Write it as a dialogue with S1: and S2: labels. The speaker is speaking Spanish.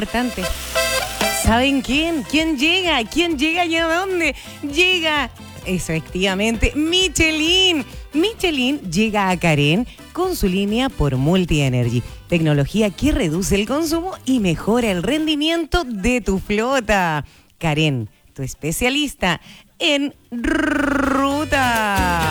S1: importante. ¿Saben quién? ¿Quién llega? ¿Quién llega y a dónde? Llega, efectivamente, Michelin. Michelin llega a Karen con su línea por Multi Energy. Tecnología que reduce el consumo y mejora el rendimiento de tu flota. Karen, tu especialista en ruta.